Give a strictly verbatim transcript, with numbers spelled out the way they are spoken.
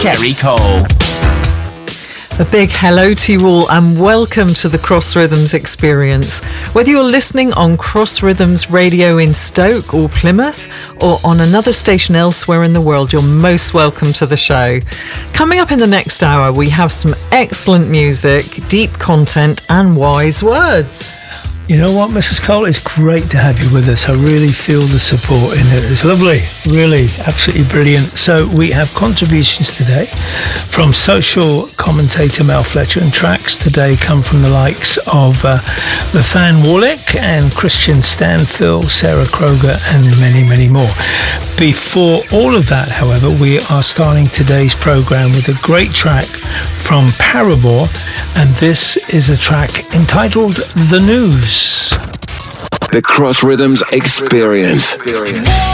Kerry Cole. A big hello to you all and welcome to the Cross Rhythms experience. Whether you're listening on Cross Rhythms Radio in Stoke or Plymouth or on another station elsewhere in the world, you're most welcome to the show. Coming up in the next hour, we have some excellent music, deep content and wise words. You know what, Missus Cole? It's great to have you with us. I really feel the support in it. It's lovely. Really, absolutely brilliant. So we have contributions today from social commentator Mel Fletcher, and tracks today come from the likes of uh, Lathan Warlick and Christian Stanfill, Sarah Kroger, and many, many more. Before all of that, however, we are starting today's programme with a great track from Paramore, and this is a track entitled The News. The Cross Rhythms Experience.